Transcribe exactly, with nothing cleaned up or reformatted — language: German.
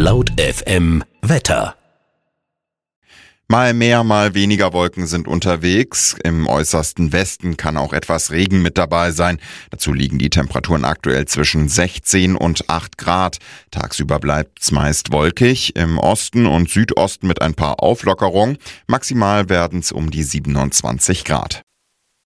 Laut F M Wetter. Mal mehr, mal weniger Wolken sind unterwegs. Im äußersten Westen kann auch etwas Regen mit dabei sein. Dazu liegen die Temperaturen aktuell zwischen sechzehn und acht Grad. Tagsüber bleibt es meist wolkig, im Osten und Südosten mit ein paar Auflockerungen. Maximal werden es um die siebenundzwanzig Grad.